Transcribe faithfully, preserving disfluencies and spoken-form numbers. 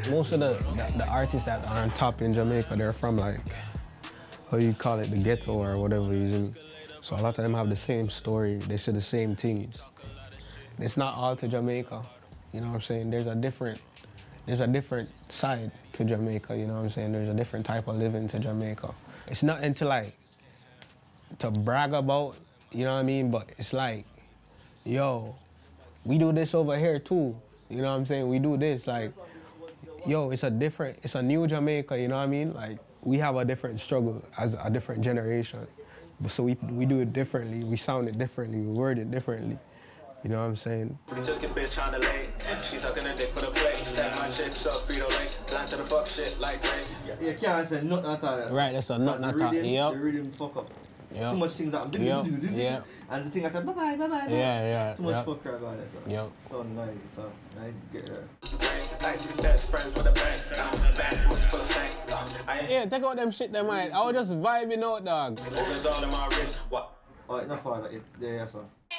most of the, the, the artists that are on top in Jamaica, they're from like, how you call it, the ghetto or whatever you mean. So a lot of them have the same story, they say the same things. It's not all to Jamaica, you know what I'm saying? There's a different, there's a different side to Jamaica, you know what I'm saying? There's a different type of living to Jamaica. It's nothing to like, to brag about, you know what I mean? But it's like, yo, we do this over here too, you know what I'm saying? We do this, like, yo, it's a different, it's a new Jamaica, you know what I mean? Like, we have a different struggle as a different generation. So we, we do it differently, we sound it differently, we word it differently. You know what I'm saying? Took a bitch on the lake, she's sucking a dick for the plate. Stack my chips up, Frito Lay, plan to the fuck shit like rain. You can't say nothing at all. Right, that's a nothing at all. Yep. The rhythm fuck up. Yep. Too much things happen. Yep. Yep. And the thing I said, bye bye, bye bye. Yeah, yeah. Too much yep. fuck about it. So. Yep. So noisy, so I get there. Best friends with a bang, bang boots full of stank. Yeah, take out them shit, them man. I was just vibing out, dog. All in my wrist. What? Alright, not far. Yeah, yeah, so.